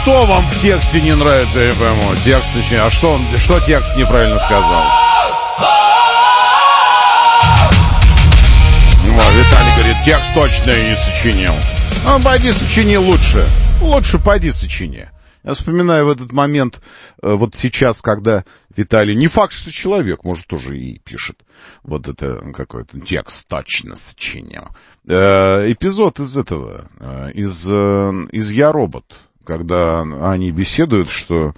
что вам в тексте не нравится, я пойму? Текст, точнее, а что текст неправильно сказал? Виталий говорит, текст точно не сочинил. Ну, пойди сочини лучше. Лучше пойди сочини. Я вспоминаю в этот момент, вот сейчас, когда Виталий, не факт, что человек, может, тоже и пишет, вот это какой-то текст точно сочинил. Эпизод из этого, из «Я робот», когда они беседуют, что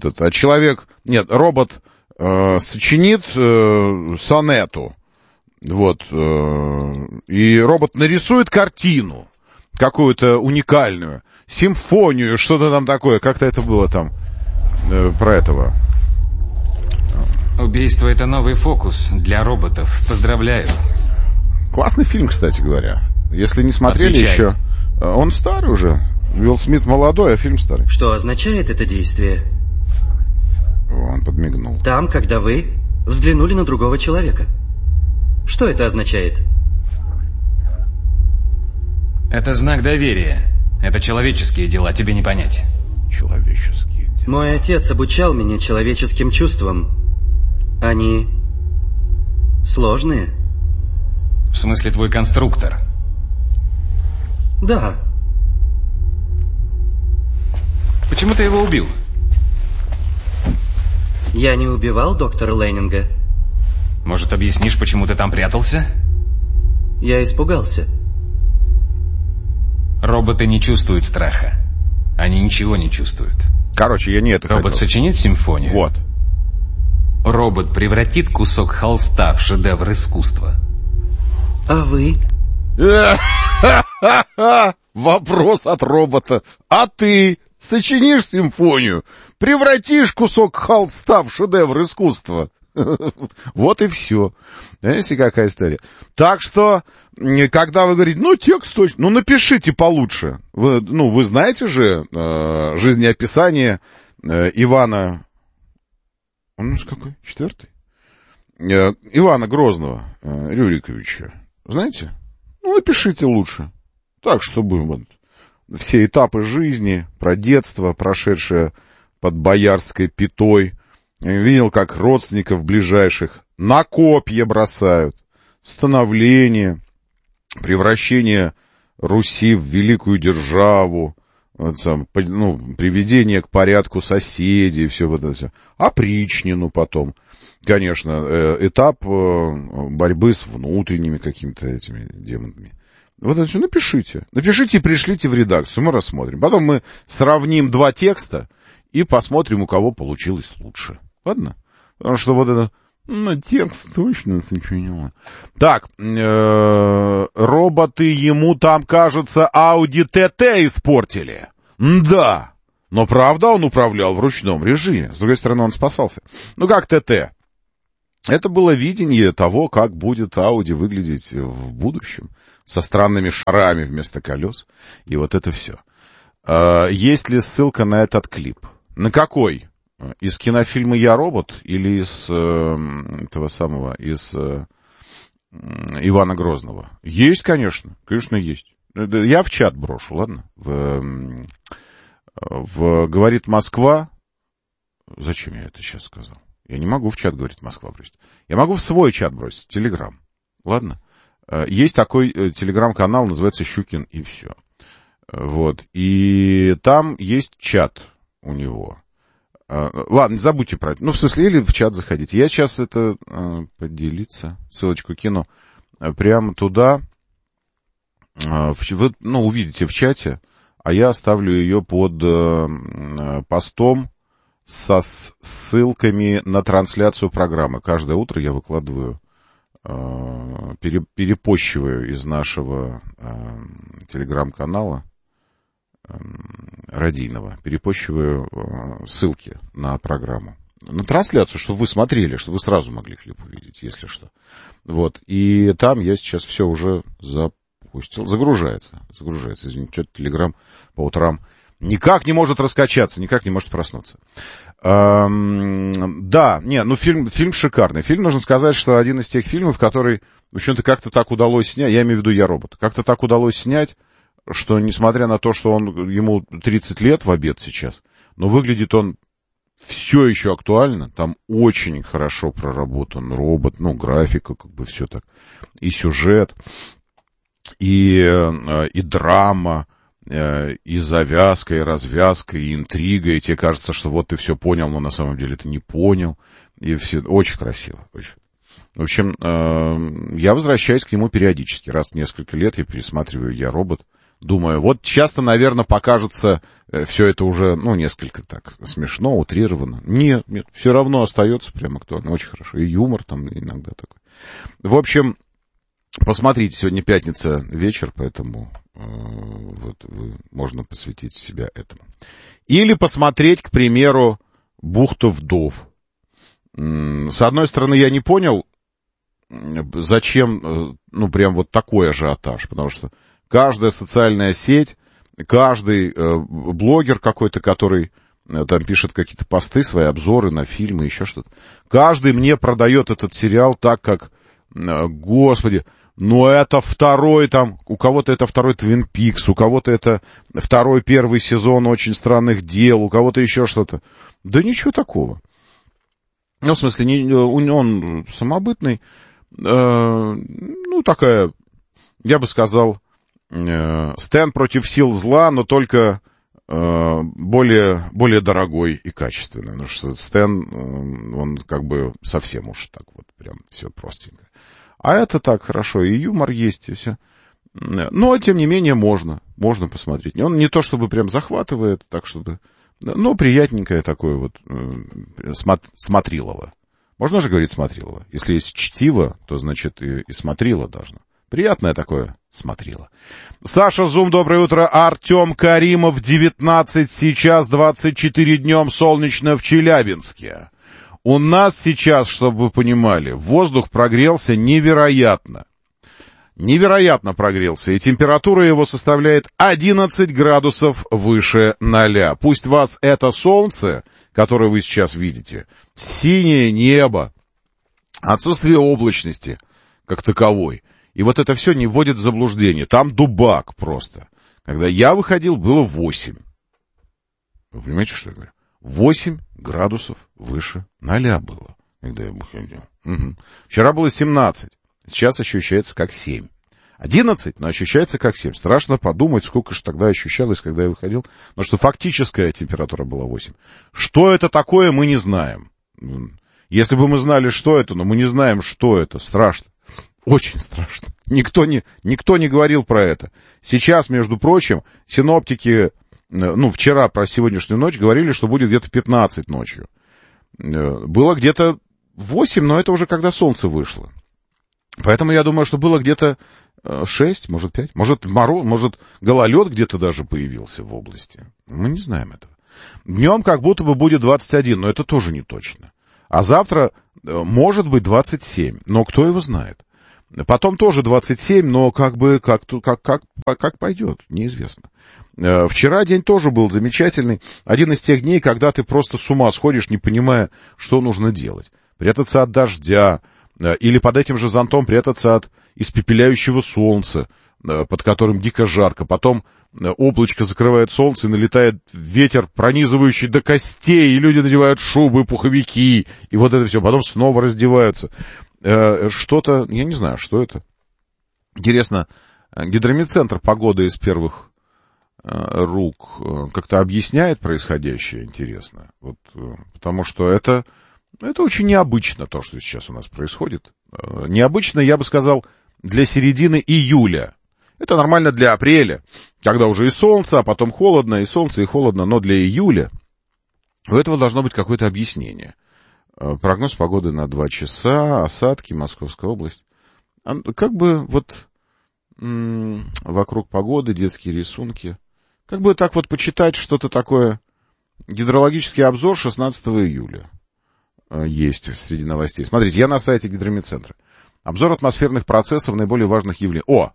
робот сочинит сонету, вот, и робот нарисует картину какую-то уникальную, симфонию, что-то там такое, как-то это было там, про этого. Убийство — это новый фокус для роботов. Поздравляю. Классный фильм, кстати говоря. Если не смотрели еще, он старый уже. Уилл Смит молодой, а фильм старый. Что означает это действие? Он подмигнул. Там, когда вы взглянули на другого человека. Что это означает? Это знак доверия. Это человеческие дела, тебе не понять. Человеческие дела. Мой отец обучал меня человеческим чувствам. Они сложные. В смысле, твой конструктор? Да. Почему ты его убил? Я не убивал доктора Лейнинга. Может, объяснишь, почему ты там прятался? Я испугался. Роботы не чувствуют страха. Они ничего не чувствуют. Короче, я не это Робот хотел. сочинит симфонию? Вот. Робот превратит кусок холста в шедевр искусства. А вы? Вопрос от робота. А ты сочинишь симфонию? Превратишь кусок холста в шедевр искусства? Вот и все. Знаете, какая история? Так что, когда вы говорите, текст точно, напишите получше. Вы знаете же жизнеописание Ивана... Он у нас какой? 4-й? Ивана Грозного Рюриковича. Знаете? Напишите лучше. Так, чтобы все этапы жизни, про детство, прошедшее под боярской пятой, видел, как родственников ближайших на копья бросают, становление, превращение Руси в великую державу, приведение к порядку соседей, все вот это все. Опричнину потом, конечно, этап борьбы с внутренними какими-то этими демонами. Вот это все напишите. Напишите и пришлите в редакцию, мы рассмотрим. Потом мы сравним два текста и посмотрим, у кого получилось лучше. Ладно? Потому что вот это... текст точно сочинил. Так, роботы ему там, кажется, Audi TT испортили. Да. Но правда он управлял в ручном режиме. С другой стороны, он спасался. Как ТТ? Это было видение того, как будет Audi выглядеть в будущем. Со странными шарами вместо колес. И вот это все. Есть ли ссылка на этот клип? На какой? Из кинофильма «Я робот» или из этого самого, из Ивана Грозного? Есть, конечно. Конечно, есть. Я в чат брошу, ладно? «Говорит Москва». Зачем я это сейчас сказал? Я не могу в чат «Говорит Москва» бросить. Я могу в свой чат бросить, Телеграм. Ладно? Есть такой телеграм-канал, называется «Щукин и все». Вот. И там есть чат у него. Ладно, не забудьте про это. В смысле, или в чат заходите. Я сейчас это поделиться, ссылочку кину прямо туда. Вы, увидите в чате, а я оставлю ее под постом со ссылками на трансляцию программы. Каждое утро я выкладываю, перепощиваю из нашего телеграм-канала радийного, перепощиваю ссылки на программу, на трансляцию, чтобы вы смотрели, чтобы вы сразу могли клип увидеть, если что. Вот, и там я сейчас все уже запустил. Загружается, извините, что-то Телеграм по утрам никак не может раскачаться, никак не может проснуться. Фильм шикарный. Фильм, нужно сказать, что один из тех фильмов, который, в общем-то, как-то так удалось снять, я имею в виду «Я робот», как-то так удалось снять, что несмотря на то, что ему 30 лет в обед сейчас, но выглядит он все еще актуально. Там очень хорошо проработан робот, графика, как бы все так. И сюжет, и драма, и завязка, и развязка, и интрига, и тебе кажется, что вот ты все понял, но на самом деле ты не понял. И все очень красиво, очень. В общем, я возвращаюсь к нему периодически. Раз в несколько лет я пересматриваю «Я робот». Думаю, вот часто, наверное, покажется все это уже, несколько так смешно, утрировано. Нет, все равно остается прям актуально, очень хорошо. И юмор там иногда такой. В общем, посмотрите, сегодня пятница вечер, поэтому можно посвятить себя этому. Или посмотреть, к примеру, «Бухта вдов». С одной стороны, я не понял, зачем, прям вот такой ажиотаж, потому что каждая социальная сеть, каждый блогер какой-то, который там пишет какие-то посты, свои обзоры на фильмы, еще что-то, каждый мне продает этот сериал так, как, господи, это второй там, у кого-то это второй Твин Пикс, у кого-то это второй первый сезон «Очень странных дел», у кого-то еще что-то. Да ничего такого. В смысле, он самобытный, такая, я бы сказал, Стэн против сил зла, но только более дорогой и качественный. Потому что Стэн, он как бы совсем уж так вот прям все простенько. А это так хорошо, и юмор есть, и все. Но, тем не менее, можно посмотреть. Он не то чтобы прям захватывает, так чтобы... Но приятненькое такое вот смотрилово. Можно же говорить смотрилово? Если есть чтиво, то, значит, и смотрило должно. Приятное такое смотрило. Саша Зум, доброе утро. Артем Каримов, 19, сейчас 24 днем солнечно в Челябинске. У нас сейчас, чтобы вы понимали, воздух прогрелся невероятно. Невероятно прогрелся, и температура его составляет 11 градусов выше 0. Пусть вас это солнце, которое вы сейчас видите, синее небо, отсутствие облачности как таковой, и вот это все не вводит в заблуждение. Там дубак просто. Когда я выходил, было 8. Вы понимаете, что я говорю? 8 градусов выше 0 было, когда я выходил. Угу. Вчера было 17. Сейчас ощущается как 7. 11, но ощущается как 7. Страшно подумать, сколько же тогда ощущалось, когда я выходил. Потому что фактическая температура была 8. Что это такое, мы не знаем. Если бы мы знали, что это, но мы не знаем, что это. Страшно. Очень страшно. Никто не говорил про это. Сейчас, между прочим, синоптики, вчера про сегодняшнюю ночь говорили, что будет где-то 15 ночью. Было где-то 8, но это уже когда солнце вышло. Поэтому я думаю, что было где-то 6, может 5, может гололед где-то даже появился в области. Мы не знаем этого. Днем как будто бы будет 21, но это тоже не точно. А завтра может быть 27, но кто его знает. Потом тоже 27, но как пойдет, неизвестно. Вчера день тоже был замечательный. Один из тех дней, когда ты просто с ума сходишь, не понимая, что нужно делать. Прятаться от дождя, или под этим же зонтом прятаться от испепеляющего солнца, под которым дико жарко. Потом облачко закрывает солнце, и налетает ветер, пронизывающий до костей, и люди надевают шубы, пуховики, и вот это все. Потом снова раздеваются. Что-то, я не знаю, что это. Интересно, Гидромедцентр погоды из первых рук как-то объясняет происходящее, интересно. Вот, потому что это очень необычно, то, что сейчас у нас происходит. Необычно, я бы сказал, для середины июля. Это нормально для апреля, когда уже и солнце, а потом холодно, и солнце, и холодно. Но для июля у этого должно быть какое-то объяснение. Прогноз погоды на 2 часа, осадки, Московская область. Как бы вот вокруг погоды, детские рисунки. Как бы так вот почитать что-то такое. Гидрологический обзор 16 июля. Есть среди новостей. Смотрите, я на сайте Гидромедцентра. Обзор атмосферных процессов, наиболее важных явлений.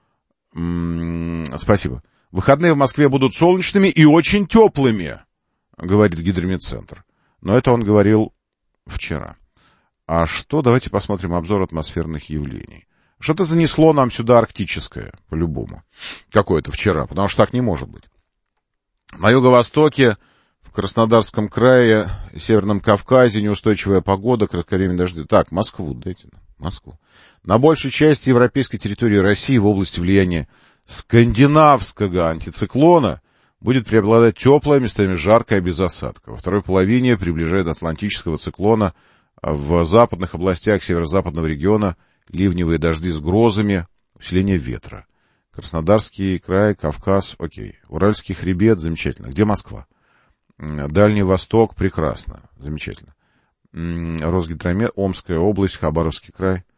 Спасибо. Выходные в Москве будут солнечными и очень теплыми, говорит Гидромедцентр. Но это он говорил вчера. А что? Давайте посмотрим обзор атмосферных явлений. Что-то занесло нам сюда арктическое, по-любому. Какое-то вчера, потому что так не может быть. На юго-востоке, в Краснодарском крае, Северном Кавказе неустойчивая погода, кратковременные дожди. Так, Москву дайте нам, Москву. На большей части европейской территории России в области влияния скандинавского антициклона будет преобладать теплая, местами жаркая, без осадков. Во второй половине приближает атлантического циклона в западных областях северо-западного региона ливневые дожди с грозами, усиление ветра. Краснодарский край, Кавказ, окей. Уральский хребет, замечательно. Где Москва? Дальний Восток, прекрасно, замечательно. Росгидромет, Омская область, Хабаровский край.